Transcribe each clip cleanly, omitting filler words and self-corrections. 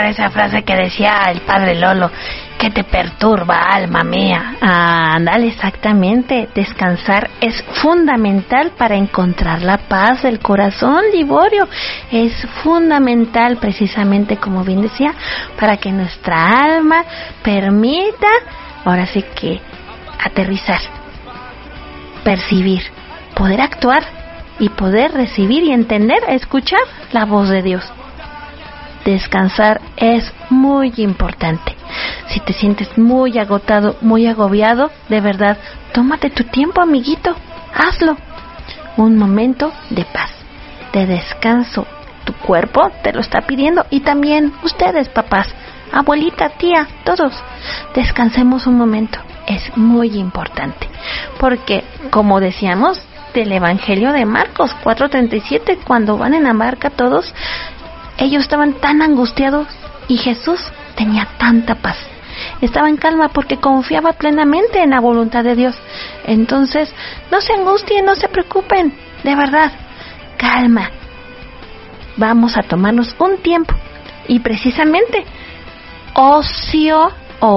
esa frase que decía el padre Lolo, que te perturba, alma mía. Ándale, exactamente. Descansar es fundamental para encontrar la paz del corazón, Liborio. Es fundamental, precisamente como bien decía, para que nuestra alma permita, ahora sí que, aterrizar, percibir, poder actuar y poder recibir y entender, escuchar la voz de Dios. Descansar es muy importante. Si te sientes muy agotado, muy agobiado, de verdad, tómate tu tiempo, amiguito, hazlo. Un momento de paz, de descanso. Tu cuerpo te lo está pidiendo, y también ustedes, papás, abuelita, tía, todos, descansemos un momento. Es muy importante, porque, como decíamos del Evangelio de Marcos 4:37, cuando van en la barca todos, ellos estaban tan angustiados y Jesús tenía tanta paz. Estaba en calma porque confiaba plenamente en la voluntad de Dios. Entonces, no se angustien, no se preocupen, de verdad, calma. Vamos a tomarnos un tiempo, y precisamente ocio,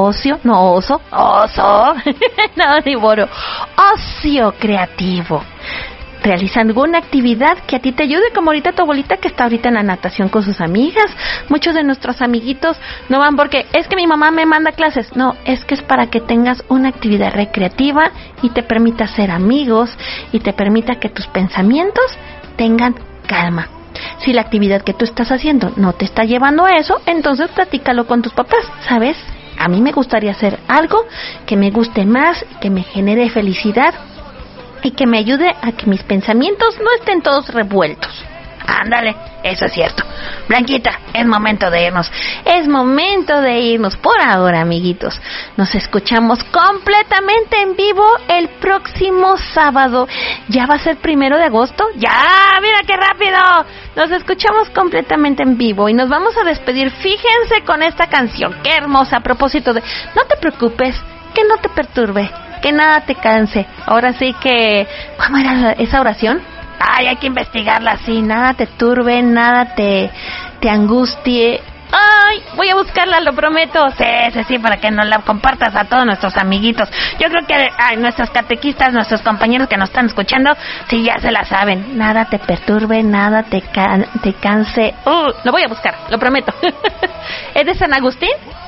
no, Liborio, ocio creativo. Realiza alguna actividad que a ti te ayude, como ahorita tu abuelita que está ahorita en la natación con sus amigas. Muchos de nuestros amiguitos no van porque es que mi mamá me manda clases. No, es que es para que tengas una actividad recreativa y te permita ser amigos y te permita que tus pensamientos tengan calma. Si la actividad que tú estás haciendo no te está llevando a eso, entonces platícalo con tus papás, ¿sabes? A mí me gustaría hacer algo que me guste más, que me genere felicidad y que me ayude a que mis pensamientos no estén todos revueltos. Ándale, eso es cierto. Blanquita, es momento de irnos. Es momento de irnos por ahora, amiguitos. Nos escuchamos completamente en vivo el próximo sábado. ¿Ya va a ser 1 de agosto? ¡Ya! ¡Mira qué rápido! Nos escuchamos completamente en vivo y nos vamos a despedir. Fíjense con esta canción, qué hermosa, a propósito de... No te preocupes, que no te perturbe, que nada te canse. Ahora sí que... ¿Cómo era esa oración? Ay, hay que investigarla así. Nada te turbe, nada te angustie. Ay, voy a buscarla, lo prometo. Sí, para que nos la compartas a todos nuestros amiguitos. Yo creo que nuestros catequistas, nuestros compañeros que nos están escuchando, sí ya se la saben. Nada te perturbe, nada te canse. Lo voy a buscar, lo prometo. ¿Es de San Agustín?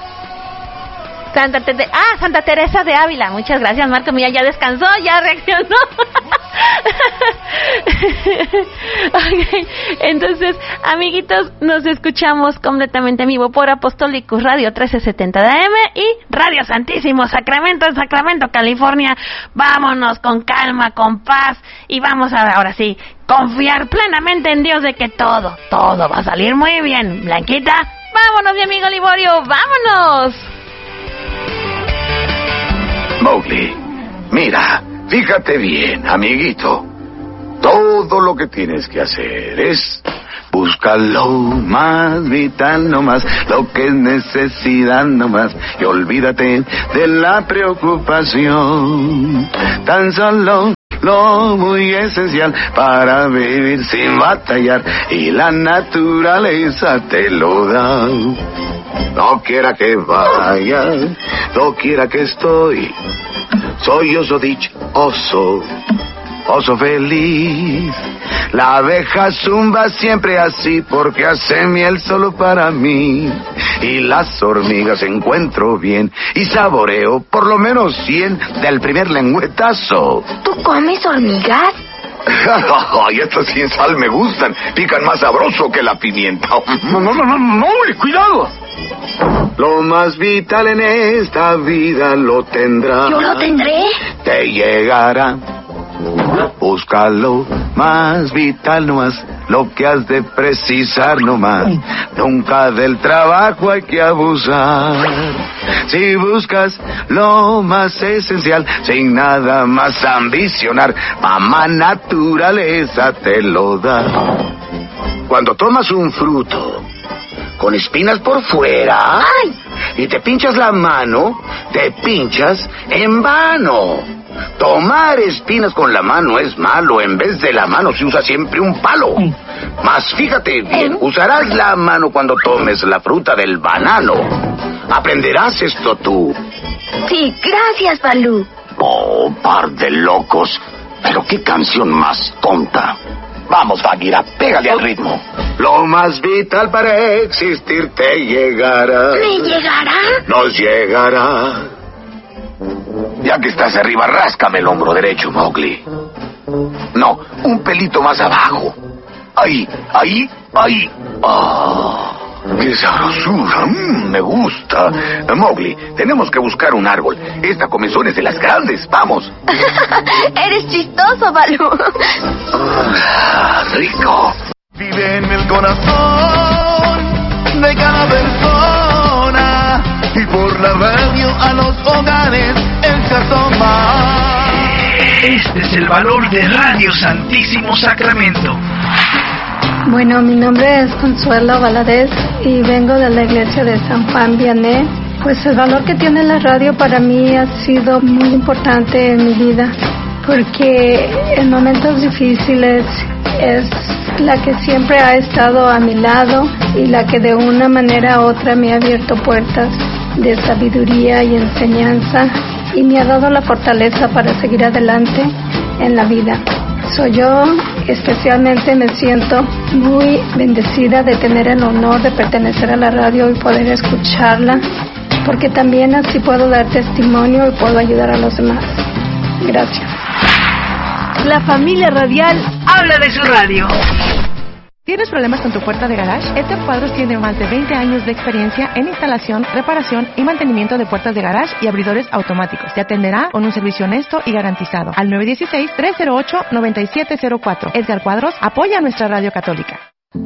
Santa Teresa de Ávila. Muchas gracias, Marco. Mira, ya descansó, ya reaccionó. Okay. Entonces, amiguitos, nos escuchamos completamente en vivo por Apostólicos Radio 1370 de AM y Radio Santísimo Sacramento en Sacramento, California. Vámonos con calma, con paz, y vamos a, ahora sí, confiar plenamente en Dios de que todo va a salir muy bien. Blanquita, vámonos, mi amigo Liborio, vámonos. Mowgli, mira, fíjate bien, amiguito. Todo lo que tienes que hacer es buscar lo más vital nomás, lo que es necesidad nomás, y olvídate de la preocupación. Tan solo lo muy esencial para vivir sin batallar, y la naturaleza te lo da. No quiera que vaya, no quiera que estoy, soy oso dichoso, oso feliz. La abeja zumba siempre así porque hace miel solo para mí. Y las hormigas encuentro bien y saboreo por lo menos 100 del primer lengüetazo. ¿Tú comes hormigas? Ay, estas sin sal me gustan, pican más sabroso que la pimienta. No, cuidado. Lo más vital en esta vida lo tendrás. ¿Yo lo tendré? Te llegará. Búscalo más vital nomás, lo que has de precisar nomás. Nunca del trabajo hay que abusar. Si buscas lo más esencial, sin nada más ambicionar, mamá naturaleza te lo da. Cuando tomas un fruto con espinas por fuera, ¡ay!, y te pinchas la mano, te pinchas en vano. Tomar espinas con la mano es malo. En vez de la mano se usa siempre un palo. Mas fíjate bien, usarás la mano cuando tomes la fruta del banano. Aprenderás esto tú. Sí, gracias, Balú. Oh, par de locos. Pero qué canción más tonta. Vamos, Bagheera, pégale al ritmo. Lo más vital para existir te llegará. ¿Me llegará? Nos llegará. Ya que estás arriba, ráscame el hombro derecho, Mowgli. No, un pelito más abajo. Ahí. ¡Ah! ¡Qué sabrosura! Me gusta. Mowgli, tenemos que buscar un árbol. Esta comezón es de las grandes. ¡Vamos! Eres chistoso, Balú. ¡Rico! Vive en el corazón de cada persona y por la radio a los hogares él se asoma. Este es el valor de Radio Santísimo Sacramento. Bueno, mi nombre es Consuelo Valadez y vengo de la iglesia de San Juan Vianney. Pues el valor que tiene la radio para mí ha sido muy importante en mi vida, porque en momentos difíciles es la que siempre ha estado a mi lado y la que de una manera u otra me ha abierto puertas de sabiduría y enseñanza y me ha dado la fortaleza para seguir adelante en la vida. Yo especialmente me siento muy bendecida de tener el honor de pertenecer a la radio y poder escucharla, porque también así puedo dar testimonio y puedo ayudar a los demás. Gracias. La familia radial Habla de su radio. ¿Tienes problemas con tu puerta de garage? Edgar Cuadros tiene más de 20 años de experiencia en instalación, reparación y mantenimiento de puertas de garage y abridores automáticos. Te atenderá con un servicio honesto y garantizado. Al 916-308-9704. Edgar Cuadros apoya a nuestra radio católica.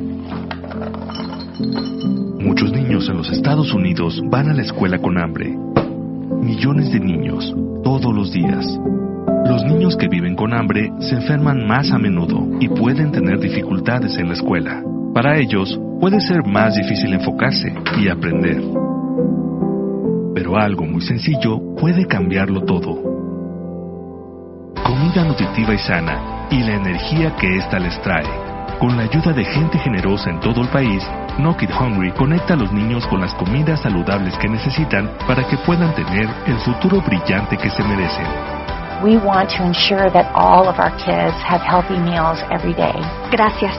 Muchos niños en los Estados Unidos van a la escuela con hambre. Millones de niños, todos los días. Los niños que viven con hambre se enferman más a menudo y pueden tener dificultades en la escuela. Para ellos, puede ser más difícil enfocarse y aprender. Pero algo muy sencillo puede cambiarlo todo. Comida nutritiva y sana y la energía que ésta les trae. Con la ayuda de gente generosa en todo el país, No Kid Hungry conecta a los niños con las comidas saludables que necesitan para que puedan tener el futuro brillante que se merecen. We want to ensure that all of our kids have healthy meals every day. Gracias.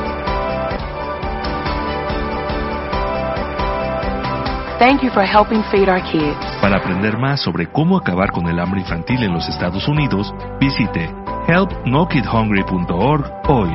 Thank you for helping feed our kids. Para aprender más sobre cómo acabar con el hambre infantil en los Estados Unidos, visite helpnokidhungry.org hoy.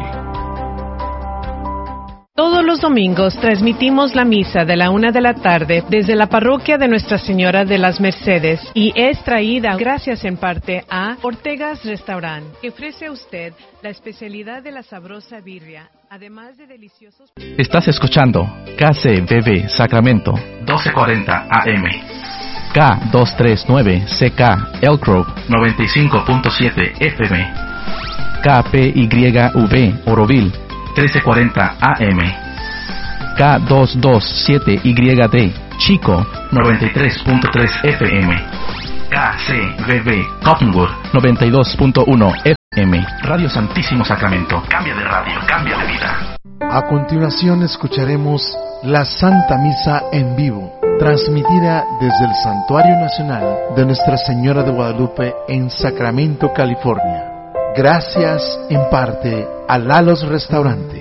Todos los domingos transmitimos la misa de la 1 de la tarde desde la parroquia de Nuestra Señora de las Mercedes y es traída gracias en parte a Ortega's Restaurant, que ofrece a usted la especialidad de la sabrosa birria, además de deliciosos... Estás escuchando KCBB Sacramento 1240 AM. K239CK Elk Grove 95.7 FM. KPYV Oroville 1340 AM. K227YD Chico 93.3 FM. KCBB Cottonwood 92.1 FM. Radio Santísimo Sacramento. Cambia de radio, cambia de vida. A continuación escucharemos la Santa Misa en vivo, transmitida desde el Santuario Nacional de Nuestra Señora de Guadalupe en Sacramento, California. Gracias en parte a Lalo's Restaurante.